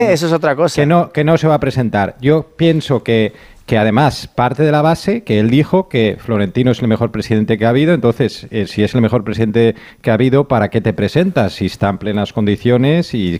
Eso es otra cosa. Que no se va a presentar. Yo pienso que además parte de la base que él dijo que Florentino es el mejor presidente que ha habido. Entonces, si es el mejor presidente que ha habido, ¿para qué te presentas? Si está en plenas condiciones y